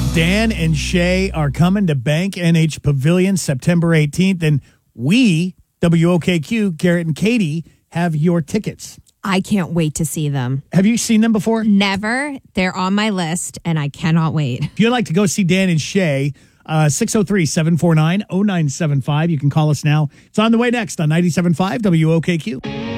Dan and Shay are coming to Bank NH Pavilion September 18th, and we, WOKQ, Garrett and Katie, have your tickets. I can't wait to see them. Have you seen them before? Never. They're on my list, and I cannot wait. If you'd like to go see Dan and Shay, 603-749-0975. You can call us now. It's on the way next on 97.5 WOKQ.